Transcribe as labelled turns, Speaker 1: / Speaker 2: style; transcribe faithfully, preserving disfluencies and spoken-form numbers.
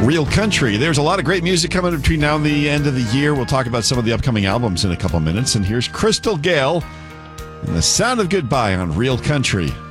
Speaker 1: Real Country. There's a lot of great music coming between now and the end of the year. We'll talk about some of the upcoming albums in a couple minutes. And here's Crystal Gayle and The Sound of Goodbye on Real Country.